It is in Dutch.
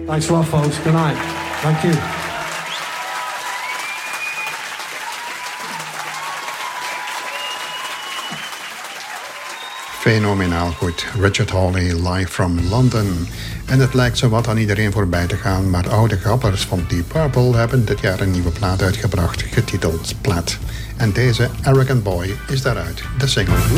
Thanks a lot, folks. Good night. Thank you. Fenomenaal goed. Richard Hawley live from London. En het lijkt zo wat aan iedereen voorbij te gaan, maar oude gabbers van Deep Purple hebben dit jaar een nieuwe plaat uitgebracht, getiteld Splat. En deze Arrogant Boy is daaruit de single.